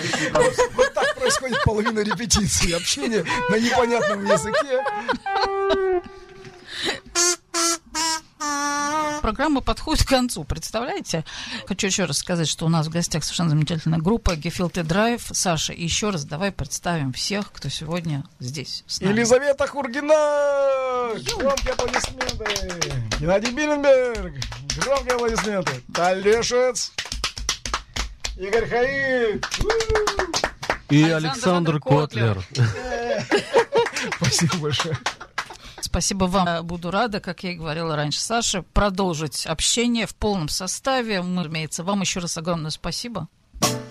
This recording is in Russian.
Вот так происходит половина репетиции. Общение на непонятном языке. Программа подходит к концу, представляете? Хочу еще раз сказать, что у нас в гостях совершенно замечательная группа Gefilte Drive. Саша, еще раз давай представим всех, кто сегодня здесь с нами. Елизавета Хургина! Громкие аплодисменты! Геннадий Биленберг! Громкие аплодисменты! Талешец! Игорь Хаид! И Александр Котлер. Спасибо большое. Спасибо вам. Буду рада, как я и говорила раньше, Саша, продолжить общение в полном составе. Разумеется, вам еще раз огромное спасибо.